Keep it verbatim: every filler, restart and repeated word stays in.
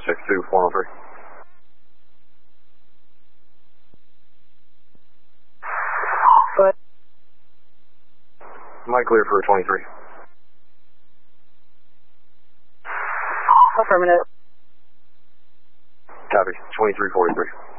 six two, four one three. But Might clear for twenty-three. affirmative. Copy, twenty-three forty-three.